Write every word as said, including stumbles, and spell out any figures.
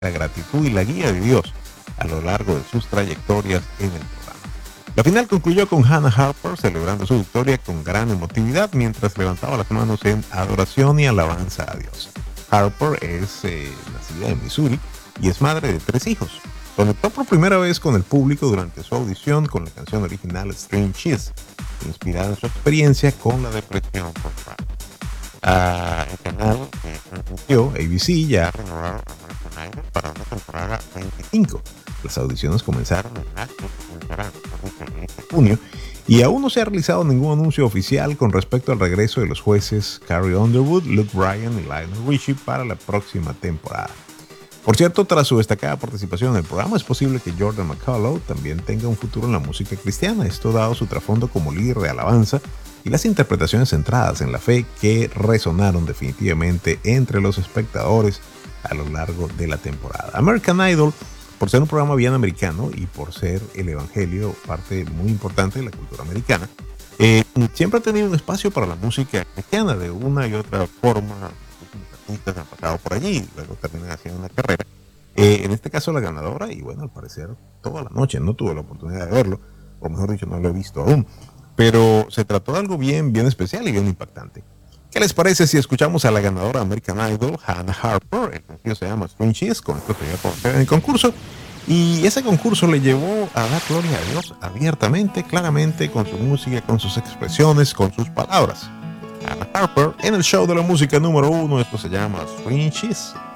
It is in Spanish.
la gratitud y la guía de Dios a lo largo de sus trayectorias en el programa. La final concluyó con Hannah Harper celebrando su victoria con gran emotividad mientras levantaba las manos en adoración y alabanza a Dios. Harper es eh, nacida en Missouri y es madre de tres hijos. Conectó por primera vez con el público durante su audición con la canción original String Cheese, inspirada en su experiencia con la depresión postraumática. Uh, el canal que transmitió A B C ya ha renovado a American Idol para una temporada veinticinco. Las audiciones comenzaron en marzo y comenzarán en este junio y aún no se ha realizado ningún anuncio oficial con respecto al regreso de los jueces Carrie Underwood, Luke Bryan y Lionel Richie para la próxima temporada. Por cierto, tras su destacada participación en el programa, es posible que Jordan McCullough también tenga un futuro en la música cristiana, esto dado su trasfondo como líder de alabanza y las interpretaciones centradas en la fe que resonaron definitivamente entre los espectadores a lo largo de la temporada. American Idol, por ser un programa bien americano y por ser el evangelio parte muy importante de la cultura americana, eh, siempre ha tenido un espacio para la música cristiana de una y otra forma. Artistas han pasado por allí y luego terminan haciendo una carrera. Eh, en este caso la ganadora, y bueno, al parecer toda la noche no tuve la oportunidad de verlo, o mejor dicho, no lo he visto aún, pero se trató de algo bien, bien especial y bien impactante. ¿Qué les parece si escuchamos a la ganadora American Idol, Hannah Harper? El sencillo se llama String Cheese, con esto se dio a conocer en el concurso, y ese concurso le llevó a dar gloria a Dios abiertamente, claramente, con su música, con sus expresiones, con sus palabras. Hannah Harper en el show de la música número uno, esto se llama String Cheese.